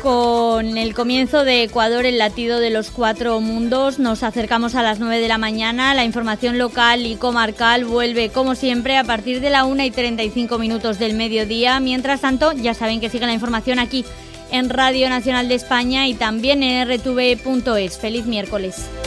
Con el comienzo de Ecuador, el latido de los cuatro mundos, nos acercamos a las 9 de la mañana. La información local y comarcal vuelve, como siempre, a partir de la 1:35 del mediodía. Mientras tanto, ya saben que sigue la información aquí en Radio Nacional de España y también en rtv.es. ¡Feliz miércoles!